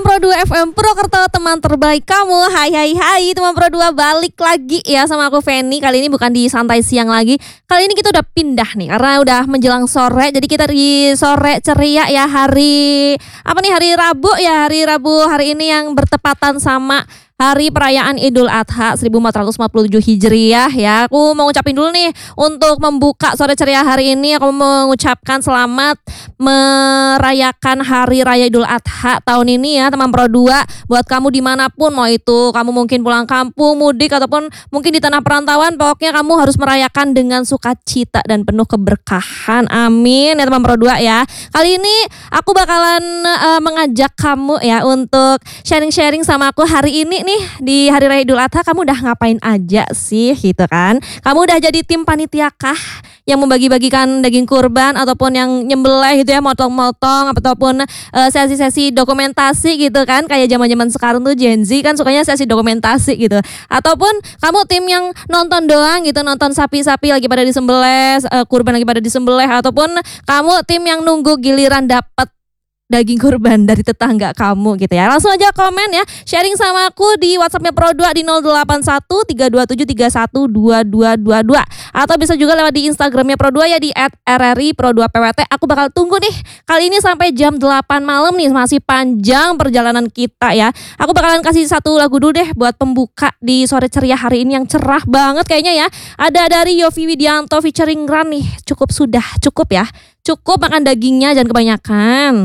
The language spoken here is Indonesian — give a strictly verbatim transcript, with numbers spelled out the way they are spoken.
teman Pro dua F M Purwokerto, teman terbaik kamu. Hai hai hai teman Pro dua, balik lagi ya sama aku Feni. Kali ini bukan di santai siang lagi. Kali ini kita udah pindah nih karena udah menjelang sore. Jadi kita di sore ceria ya, hari apa nih, hari Rabu ya, hari Rabu hari ini yang bertepatan sama hari perayaan Idul Adha seribu empat ratus empat puluh tujuh Hijriah ya. Aku mau ngucapin dulu nih untuk membuka sore ceria hari ini, aku mengucapkan selamat merayakan Hari Raya Idul Adha tahun ini ya teman Pro dua. Buat kamu dimanapun, mau itu kamu mungkin pulang kampung, mudik, ataupun mungkin di tanah perantauan, pokoknya kamu harus merayakan dengan sukacita dan penuh keberkahan. Amin ya teman Pro dua ya. Kali ini aku bakalan uh, mengajak kamu ya untuk sharing-sharing sama aku hari ini nih. Di Hari Raya Idul Adha kamu udah ngapain aja sih gitu kan? Kamu udah jadi tim panitia kah yang membagi-bagikan daging kurban, ataupun yang nyembelih gitu ya, motong-motong, ataupun uh, sesi-sesi dokumentasi gitu kan? Kayak zaman-zaman sekarang tuh Gen Z kan sukanya sesi dokumentasi gitu. Ataupun kamu tim yang nonton doang gitu, nonton sapi-sapi lagi pada disembelih, uh, kurban lagi pada disembelih, ataupun kamu tim yang nunggu giliran dapat daging kurban dari tetangga kamu gitu ya. Langsung aja komen ya, sharing sama aku di WhatsAppnya Pro dua di nol delapan satu tiga dua tujuh tiga satu dua dua dua dua, atau bisa juga lewat di Instagramnya Pro dua ya di et r r i pro dua p w t. Aku bakal tunggu nih kali ini sampai jam delapan malam nih, masih panjang perjalanan kita ya. Aku bakalan kasih satu lagu dulu deh buat pembuka di sore ceria hari ini yang cerah banget kayaknya ya. Ada dari Yovie Widianto featuring Ran nih. Cukup sudah, cukup ya. Cukup makan dagingnya, jangan kebanyakan.